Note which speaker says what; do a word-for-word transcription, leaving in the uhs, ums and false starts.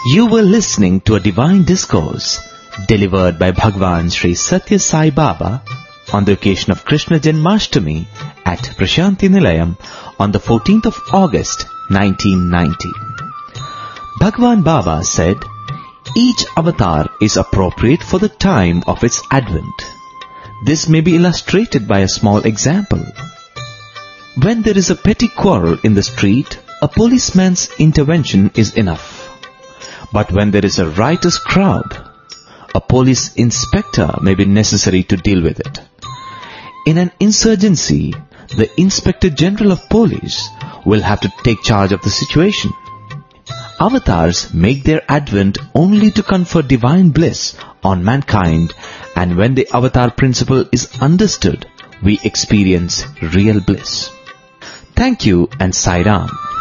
Speaker 1: You were listening to a divine discourse delivered by Bhagwan Sri Satya Sai Baba on the occasion of Krishna Janmashtami at Prashanti Nilayam on the fourteenth of August nineteen ninety. Bhagwan Baba said, each avatar is appropriate for the time of its advent. This may be illustrated by a small example. When there is a petty quarrel in the street, a policeman's intervention is enough. But when there is a riotous crowd, a police inspector may be necessary to deal with it. In an insurgency, the Inspector General of Police will have to take charge of the situation. Avatars make their advent only to confer divine bliss on mankind, and when the avatar principle is understood, we experience real bliss. Thank you and Sai Ram.